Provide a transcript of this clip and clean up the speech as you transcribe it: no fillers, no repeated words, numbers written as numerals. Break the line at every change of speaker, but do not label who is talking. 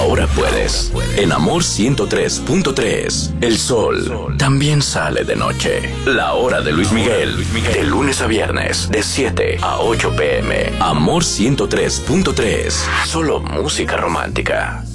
Ahora puedes. En Amor 103.3. El sol también sale de noche. La hora de Luis Miguel. De lunes a viernes, de 7 a 8 p.m. Amor 103.3. Solo música romántica.